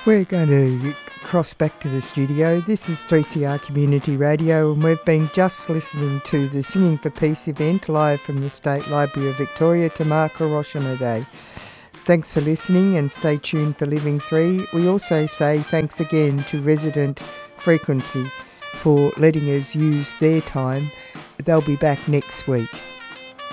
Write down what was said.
We're going to cross back to the studio. This is 3CR Community Radio, and we've been just listening to the Singing for Peace event live from the State Library of Victoria to mark Hiroshima Day. Thanks for listening, and stay tuned for Living 3. We also say thanks again to Resident Frequency for letting us use their time. They'll be back next week.